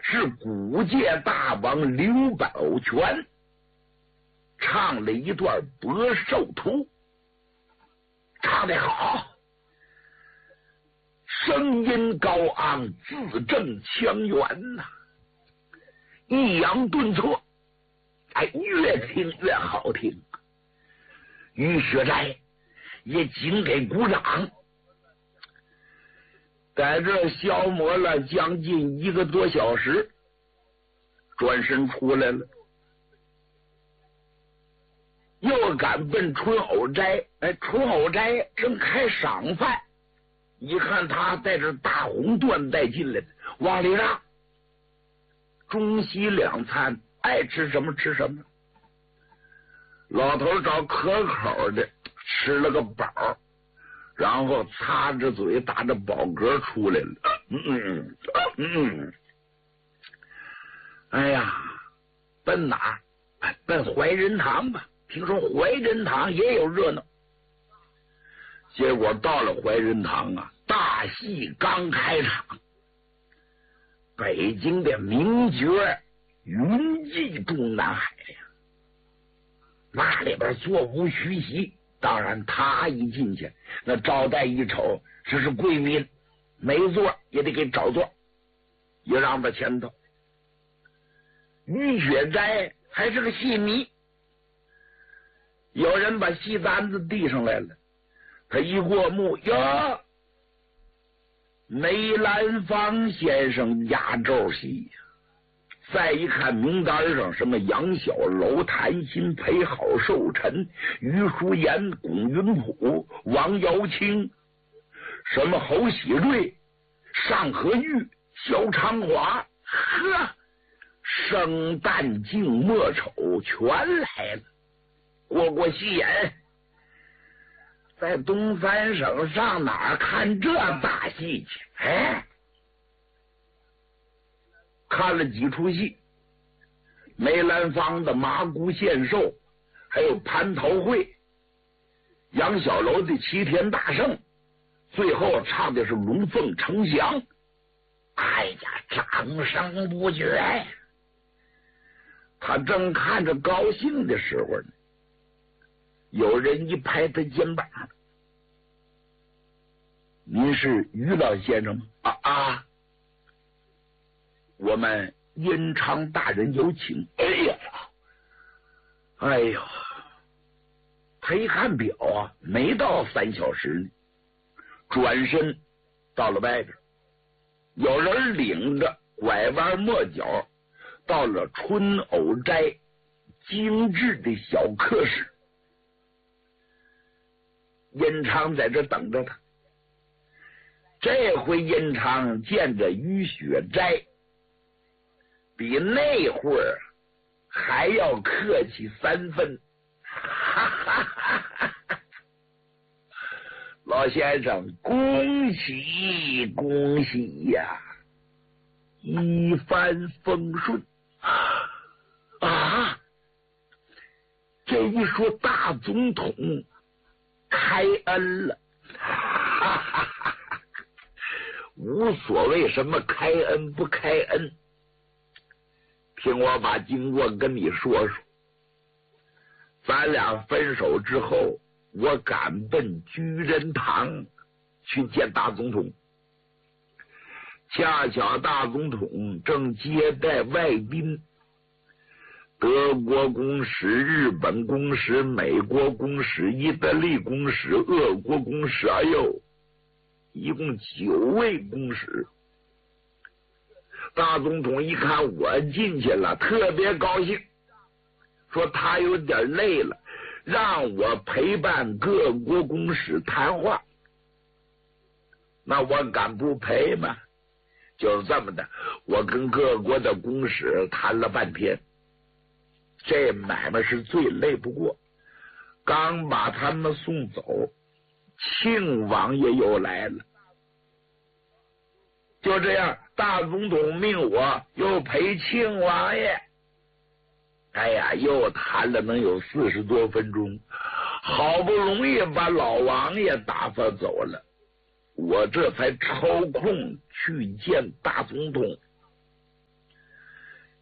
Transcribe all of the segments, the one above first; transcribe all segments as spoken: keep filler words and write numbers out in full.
是古界大王刘宝全唱了一段《博寿图》，唱得好，声音高昂，字正腔圆呐、啊，抑扬顿挫，哎，越听越好听。于雪斋也紧给鼓掌，在这消磨了将近一个多小时，转身出来了，又赶奔春藕斋。哎，春藕斋正开赏饭，一看他带着大红缎带进来的，往里让，中西两餐，爱吃什么吃什么。老头找可口的吃了个饱，然后擦着嘴打着饱嗝出来了。嗯嗯嗯，哎呀，奔哪？哎，奔怀仁堂吧。听说怀仁堂也有热闹。结果到了怀仁堂啊，大戏刚开场，北京的名角云集中南海呀，那里边座无虚席。当然他一进去，那招待一瞅，这是贵宾，没座也得给找座，也让到前头。于雪斋还是个戏迷，有人把戏单子递上来了，他一过目，哟，梅兰芳先生压轴戏呀。再一看名单上，什么杨小楼、谭鑫培、郝寿臣、于淑妍、龚云普、王瑶卿，什么侯喜瑞、尚和玉、萧长华，呵，生旦净末丑全来了，过过戏眼。在东三省上哪儿看这大戏去？哎，看了几出戏，梅兰芳的《麻姑献寿》，还有蟠桃会，杨小楼的《齐天大圣》，最后唱的是《龙凤呈祥》。哎呀，掌声不绝。他正看着高兴的时候呢，有人一拍他肩膀：“您是于老先生吗？”啊啊！我们殷昌大人有请。哎呀，哎呦，他一看表啊，没到三小时呢，转身到了外边，有人领着拐弯抹角到了春藕斋精致的小客室。殷昌在这等着他。这回殷昌见着于雪斋，比那会儿还要客气三分。哈哈哈哈，老先生，恭喜恭喜呀，一帆风顺啊！这一说大总统开恩了，哈哈哈哈，无所谓什么开恩不开恩，听我把经过跟你说说。咱俩分手之后，我赶奔居仁堂去见大总统，恰巧大总统正接待外宾，德国公使、日本公使、美国公使、意大利公使、俄国公使，哎呦，一共九位公使。大总统一看我进去了，特别高兴，说他有点累了，让我陪伴各国公使谈话。那我敢不陪吗？就是这么的，我跟各国的公使谈了半天，这买卖是最累不过。刚把他们送走，庆王爷又来了。就这样，大总统命我又陪庆王爷。哎呀，又谈了能有四十多分钟，好不容易把老王爷打发走了，我这才抽空去见大总统。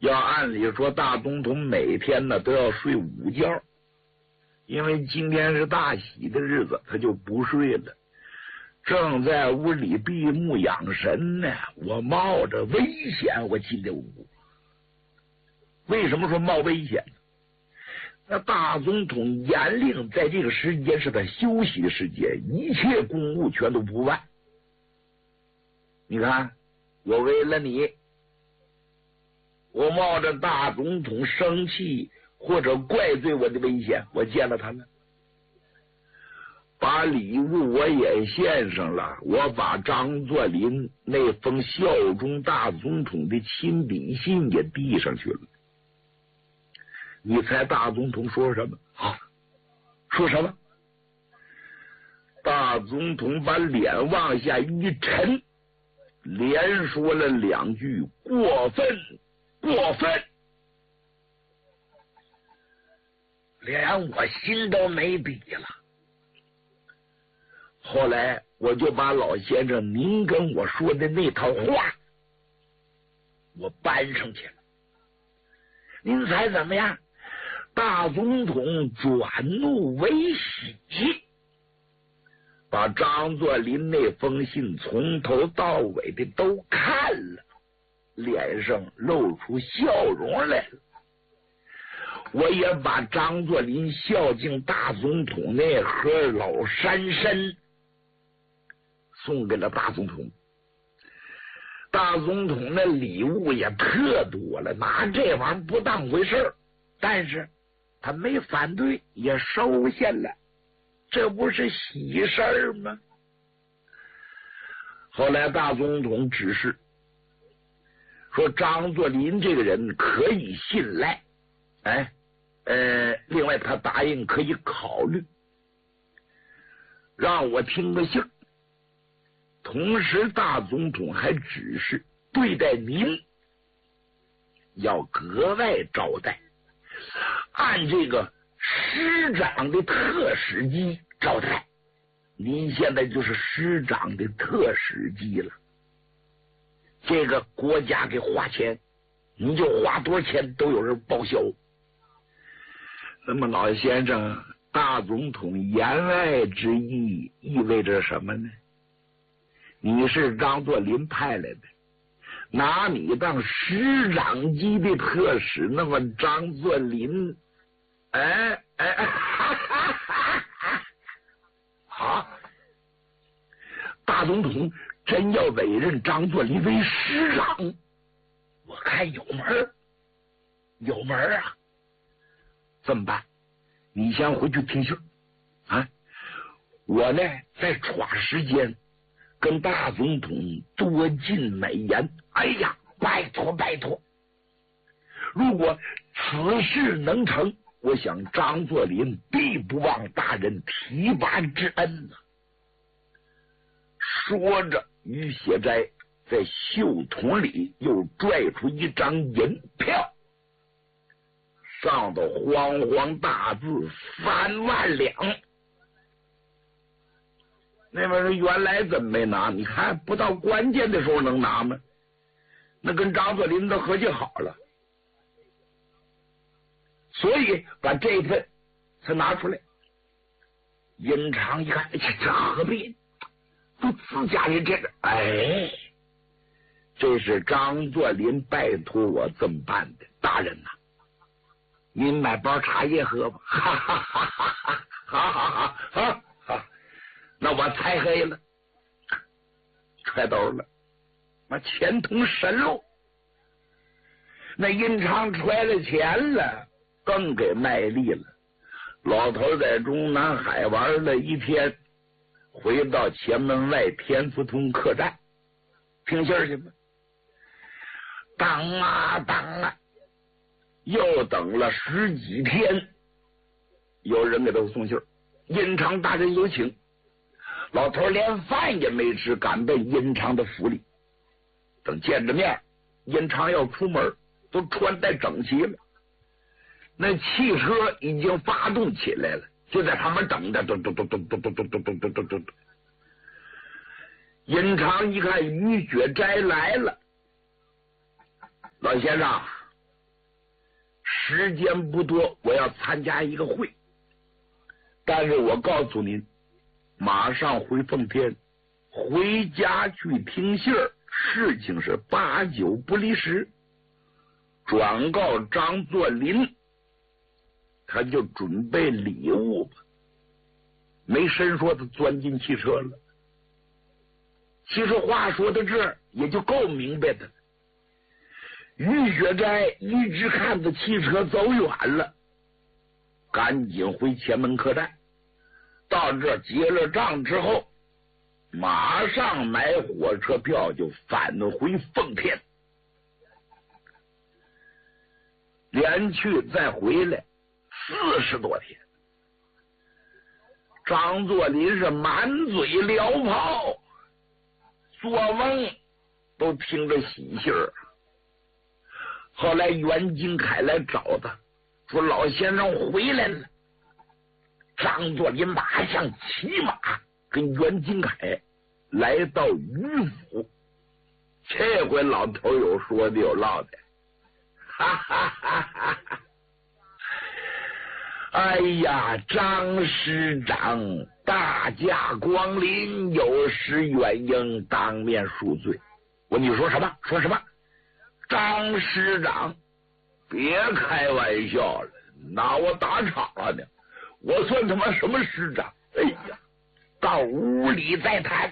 要按理说大总统每天呢都要睡午觉，因为今天是大喜的日子，他就不睡了，正在屋里闭目养神呢。我冒着危险我进的屋。为什么说冒危险呢？那大总统严令在这个时间是他休息的时间，一切公务全都不办。你看，我为了你，我冒着大总统生气或者怪罪我的危险，我见了他了，把礼物我也献上了，我把张作霖那封效忠大总统的亲笔信也递上去了。你猜大总统说什么？啊，说什么？大总统把脸往下一沉，连说了两句过分过分，连我心都没底了。后来我就把老先生您跟我说的那套话我搬上去了。您猜怎么样？大总统转怒为喜，把张作霖那封信从头到尾的都看了，脸上露出笑容来了。我也把张作霖孝敬大总统那盒老山参送给了大总统。大总统那礼物也特多了，拿这玩意儿不当回事儿，但是他没反对，也收下了，这不是喜事儿吗？后来大总统指示说，张作霖这个人可以信赖，哎，呃，另外他答应可以考虑，让我听个信儿。同时，大总统还指示对待您要格外招待，按这个师长的特使机招待。您现在就是师长的特使机了，这个国家给花钱，你就花多少钱都有人报销。那么老先生，大总统言外之意意味着什么呢？你是张作霖派来的，拿你当师长级的特使，那么张作霖，哎哎，哈哈哈哈好，大总统真要委任张作霖为师长，我看有门儿，有门儿啊！这么办？你先回去听信啊，我呢再抓时间跟大总统多进美言。哎呀，拜托拜托！如果此事能成，我想张作霖必不忘大人提拔之恩呢。说着，于写斋在袖筒里又拽出一张银票，上头黄黄大字三万两。那边说原来怎么没拿？你看不到关键的时候能拿吗？那跟张作霖都合计好了，所以把这份才拿出来。殷常一看，哎呀，这何必？都自家人这个，哎，这是张作霖拜托我这么办的，大人呐、啊，您买包茶叶喝吧。哈哈哈哈哈！好好好，好好，那我猜黑了，揣兜了，那钱通神喽。那殷常揣了钱了，更给卖力了。老头在中南海玩了一天，回到前门外天福通客栈听信儿去吧。等啊等啊，又等了十几天，有人给他送信儿，殷常大人有请。老头连饭也没吃，赶奔殷常的府里。等见着面，殷常要出门，都穿戴整齐了。那汽车已经发动起来了，就在旁边等着。嘟嘟嘟嘟嘟嘟嘟嘟嘟嘟嘟嘟。殷常一看于雪斋来了，老先生， 时间不多，我要参加一个会，但是我告诉您，马上回奉天，回家去听信儿，事情是八九不离十。转告张作霖，他就准备礼物吧。没伸说他钻进汽车了。其实话说到这儿也就够明白的。于雪斋一直看着汽车走远了，赶紧回前门客栈，到这结了账之后，马上买火车票就返回奉天，连去再回来四十多天。张作霖是满嘴撩炮，做梦都听着喜信儿。后来袁金凯来找他，说老先生回来了。张作霖马上骑马跟袁金凯来到于府。这回老头有说的有唠的，哈哈哈哈哈！哎呀，张师长大驾光临，有失远迎，当面恕罪。我你说什么？说什么？张师长，别开玩笑了，拿我打岔呢！我算他妈什么师长？哎呀，到屋里再谈。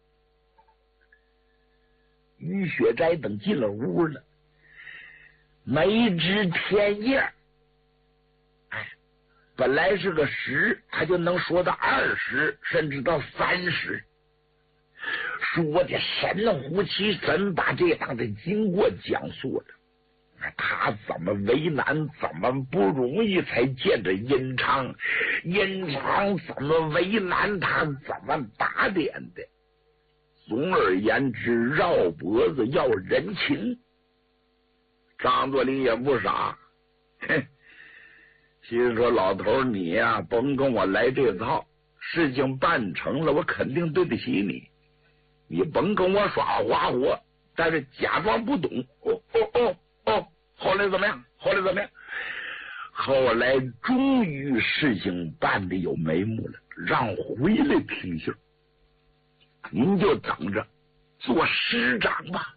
于雪斋等进了屋了，没知天夜，哎，本来是个十，他就能说到二十，甚至到三十。说的神乎其神，把这档的经过讲述了。他怎么为难，怎么不容易才见着殷昌，殷昌怎么为难他，怎么打点的。总而言之，绕脖子要人情。张作霖也不傻，哼，心说老头你呀、啊，甭跟我来这套，事情办成了，我肯定对得起你。你甭跟我耍花活，但是假装不懂。哦哦哦哦，后来怎么样？后来怎么样？后来终于事情办得有眉目了，让回来听信，您就等着做师长吧。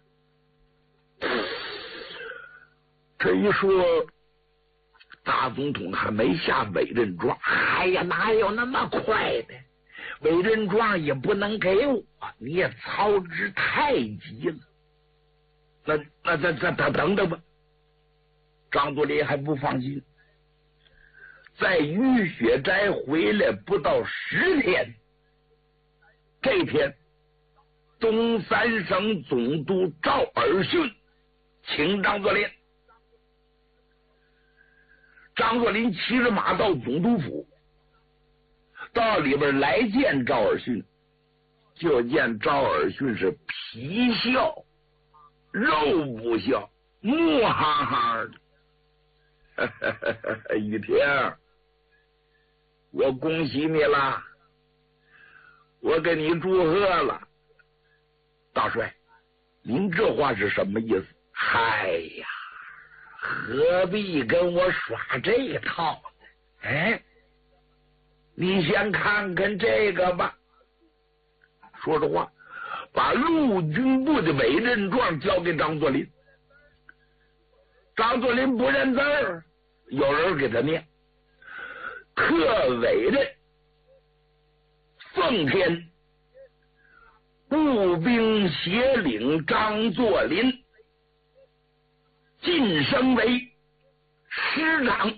这一说，大总统还没下委任状。哎呀，哪有那么快的？委任状也不能给我，你也操之太急了。那那再再等等等吧。张作霖还不放心，在于雪斋回来不到十天，这天，东三省总督赵尔巽请张作霖。张作霖骑着马到总督府，到里边来见赵尔巽，就见赵尔巽是皮笑肉不笑，木哈哈的。雨婷，我恭喜你了，我给你祝贺了。大帅，您这话是什么意思？嗨呀，何必跟我耍这套呢？哎，你先看看这个吧。说实话，把陆军部的委任状交给张作霖。张作霖不认字儿，有人给他念：特委任奉天步兵协领张作霖晋升为师长，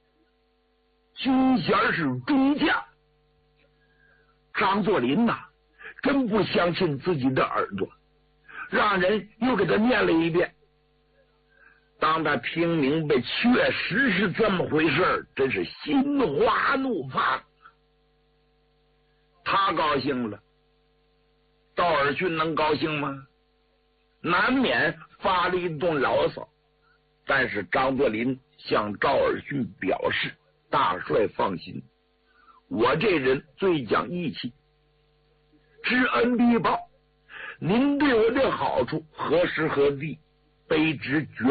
军衔是中将。张作霖呐、啊，真不相信自己的耳朵，让人又给他念了一遍。当他听明白确实是这么回事，真是心花怒放。他高兴了，赵尔巽能高兴吗？难免发了一顿牢骚。但是张作霖向赵尔巽表示：大帅放心，我这人最讲义气，知恩必报，您对我的好处何时何地卑职绝